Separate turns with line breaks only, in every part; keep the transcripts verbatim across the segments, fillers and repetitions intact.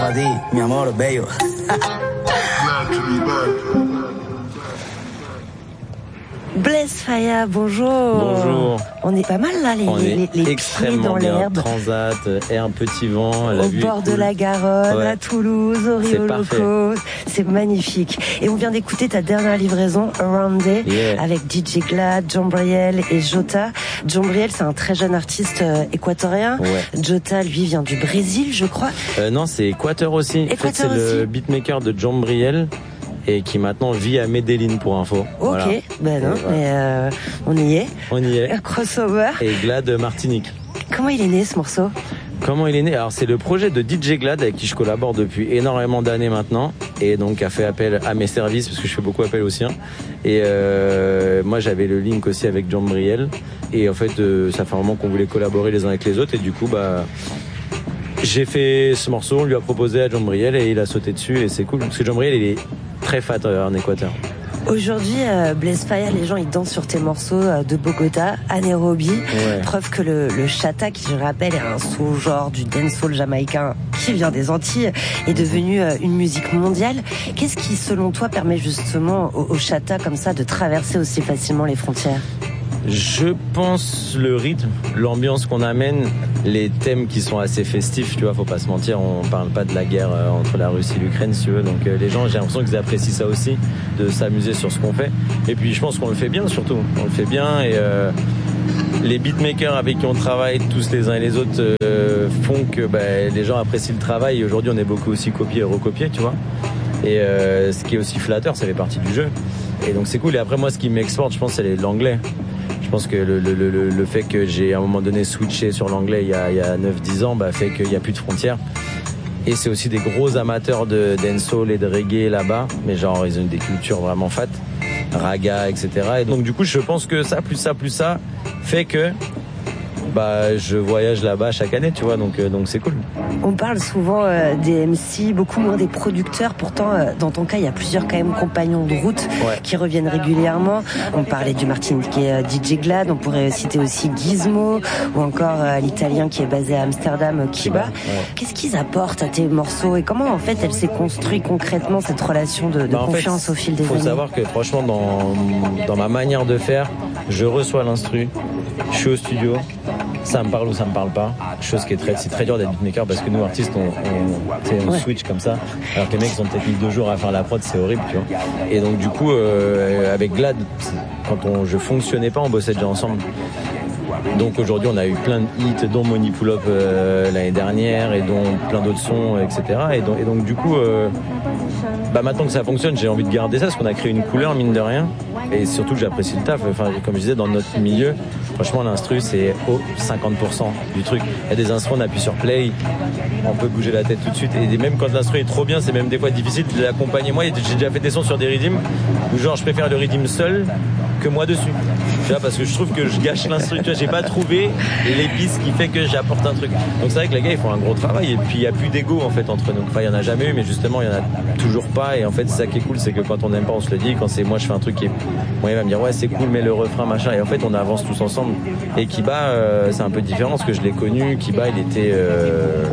Adi, mi amor, bello.
Bless Faya, bonjour.
Bonjour.
On est pas mal là, les,
On
les,
est
les pieds
extrêmement
dans
bien.
l'herbe.
Transat, air, petit vent.
Au bord de la Garonne,
ouais.
à Toulouse, au Rio Loco. C'est magnifique. Et on vient d'écouter ta dernière livraison, Around Day,
yeah.
avec D J Glad, Jambriel et Jota. Jambriel, c'est un très jeune artiste euh, équatorien.
Ouais.
Jota, lui, vient du Brésil, je crois.
Euh, non, c'est Équateur aussi.
Équateur
en fait, c'est
aussi.
le beatmaker de Jambriel et qui maintenant vit à Medellín pour info.
Ok,
voilà.
ben non,
et voilà.
mais euh, on y est.
On y est.
Un crossover.
Et Glad Martinique.
Comment il est né ce morceau ?
Comment il est né? Alors c'est le projet de D J Glad avec qui je collabore depuis énormément d'années maintenant et donc a fait appel à mes services parce que je fais beaucoup appel aux siens. Et euh, moi j'avais le link aussi avec Jambriel et en fait euh, ça fait un moment qu'on voulait collaborer les uns avec les autres et du coup bah j'ai fait ce morceau, on lui a proposé à Jambriel et il a sauté dessus et c'est cool parce que Jambriel il est très fat en Équateur.
Aujourd'hui, euh, Bless Faya, les gens ils dansent sur tes morceaux euh, de Bogota, à Nairobi.
Ouais.
Preuve que le, le chata, qui je rappelle est un sous-genre du dancehall jamaïcain qui vient des Antilles, est devenu euh, une musique mondiale. Qu'est-ce qui, selon toi, permet justement au, au chata comme ça de traverser aussi facilement les frontières ?
Je pense le rythme, l'ambiance qu'on amène, les thèmes qui sont assez festifs, tu vois, faut pas se mentir, on parle pas de la guerre euh, entre la Russie et l'Ukraine, si tu veux, donc euh, les gens, j'ai l'impression qu'ils apprécient ça aussi, de s'amuser sur ce qu'on fait, et puis je pense qu'on le fait bien surtout, on le fait bien, et euh, les beatmakers avec qui on travaille tous les uns et les autres euh, font que bah, les gens apprécient le travail, et aujourd'hui on est beaucoup aussi copié et recopié, tu vois, et euh, ce qui est aussi flatteur, ça fait partie du jeu, et donc c'est cool, et après moi ce qui m'exporte, je pense, c'est l'anglais. Je pense que le, le, le, le fait que j'ai à un moment donné switché sur l'anglais il y a, il y a neuf dix ans bah, fait qu'il n'y a plus de frontières. Et c'est aussi des gros amateurs de dancehall et de reggae là-bas, mais genre ils ont des cultures vraiment fat, raga, et cetera. Et donc du coup je pense que ça, plus ça, plus ça, fait que bah je voyage là-bas chaque année, tu vois, donc euh, donc c'est cool.
On parle souvent euh, des M C, beaucoup moins des producteurs. Pourtant, euh, dans ton cas, il y a plusieurs quand même compagnons de route
ouais.
qui reviennent régulièrement. On parlait du Martinique qui est euh, D J Glad. On pourrait citer aussi Gizmo ou encore euh, l'Italien qui est basé à Amsterdam, Kiba.
Ouais.
Qu'est-ce qu'ils apportent à tes morceaux et comment en fait elle s'est construite concrètement cette relation de, de
bah,
confiance
fait,
au fil des
faut
années?
Faut savoir que franchement, dans dans ma manière de faire, je reçois l'instru, je suis au studio. Ça me parle ou ça me parle pas, chose qui est très, c'est très dur d'être beatmaker parce que nous artistes on, on, on
ouais.
switch comme ça, alors que les mecs ils ont peut-être mis deux jours à faire la prod, c'est horrible, tu vois. Et donc du coup euh, avec Glad, quand on, je fonctionnais pas, on bossait déjà ensemble. Donc aujourd'hui on a eu plein de hits, dont Money Pull Up euh, l'année dernière et dont plein d'autres sons, et cetera. Et donc, et donc du coup, euh, bah maintenant que ça fonctionne, j'ai envie de garder ça parce qu'on a créé une couleur mine de rien. Et surtout que j'apprécie le taf. Enfin, comme je disais, dans notre milieu, franchement l'instru c'est au cinquante pour cent du truc. Il y a des instruments, on appuie sur play, on peut bouger la tête tout de suite. Et même quand l'instru est trop bien, c'est même des fois difficile de l'accompagner. Moi, j'ai déjà fait des sons sur des rythms où genre je préfère le rythme seul que moi dessus. Tu vois, parce que je trouve que je gâche l'instru. Tu vois, j'ai pas trouvé l'épice qui fait que j'apporte un truc. Donc c'est vrai que les gars ils font un gros travail et puis il y a plus d'ego en fait entre nous. Enfin, il y en a jamais eu, mais justement il y en a toujours pas. Et en fait, c'est ça qui est cool, c'est que quand on n'aime pas, on se le dit. Quand c'est moi, je fais un truc qui est, moi il va me dire ouais c'est cool, mais le refrain machin. Et en fait, on avance tous ensemble. Et Kiba, euh, c'est un peu différent parce que je l'ai connu. Kiba, il était, euh,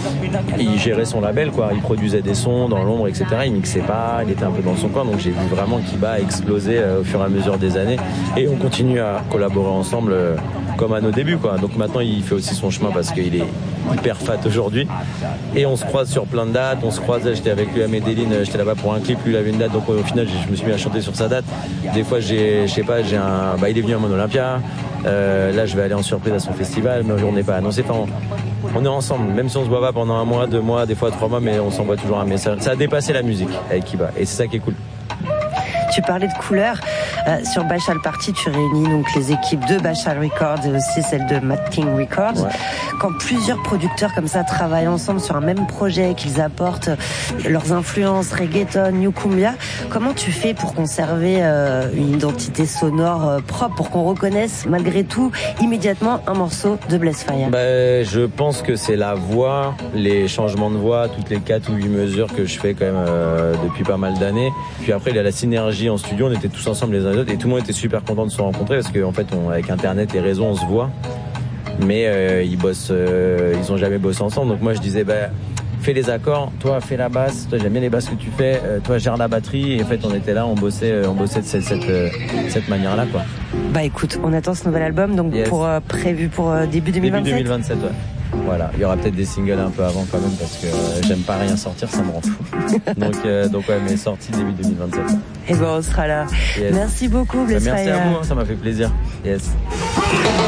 il gérait son label quoi. Il produisait des sons dans l'ombre, et cetera. Il mixait pas, il était un peu dans son coin. Donc j'ai vu vraiment Kiba exploser euh, au fur et à mesure des années. Et on continue à collaborer ensemble euh, comme à nos débuts quoi. Donc maintenant il fait aussi son chemin parce qu'il est hyper fat aujourd'hui et on se croise sur plein de dates, on se croise, j'étais avec lui à Medellín, j'étais là-bas pour un clip, lui il avait une date, donc au final je me suis mis à chanter sur sa date. Des fois j'ai, je sais pas, j'ai un, bah il est venu à mon Olympia, euh, là je vais aller en surprise à son festival, mais on n'est pas annoncé, enfin on, on est ensemble, même si on se voit pas pendant un mois, deux mois, des fois trois mois, mais on s'envoie toujours un message. Ça a dépassé la musique avec Kiba et c'est ça qui est cool.
Tu parlais de couleurs. Euh, sur Bachal Party, tu réunis donc les équipes de Bachal Records et aussi celles de Mad King Records. Ouais. Quand plusieurs producteurs comme ça travaillent ensemble sur un même projet, qu'ils apportent leurs influences, reggaeton, new cumbia, comment tu fais pour conserver euh, une identité sonore euh, propre, pour qu'on reconnaisse malgré tout immédiatement un morceau de Bless Faya?
Bah, je pense que c'est la voix, les changements de voix, toutes les quatre ou huit mesures que je fais quand même euh, depuis pas mal d'années. Puis après, il y a la synergie en studio, on était tous ensemble les uns les autres et tout le monde était super content de se rencontrer parce qu'en fait, on, avec Internet et réseaux, on se voit. Mais euh, ils bossent, euh, ils ont jamais bossé ensemble. Donc moi, je disais, bah, fais les accords, toi fais la basse, toi j'aime bien les basses que tu fais, euh, toi gère la batterie. Et en fait, on était là, on bossait, on bossait de cette, cette, euh, cette manière-là, quoi.
Bah écoute, on attend ce nouvel album, donc
yes.
pour euh, prévu pour euh, début deux mille vingt-sept.
Début deux mille vingt-sept, ouais. Voilà, il y aura peut-être des singles un peu avant quand même parce que euh, j'aime pas rien sortir, ça me rend fou. donc, euh, donc ouais, mais sortie début deux mille vingt-sept.
Et ben on sera là. Yes. Merci beaucoup, Blessfire.
Bah, merci à vous, hein, ça m'a fait plaisir. Yes.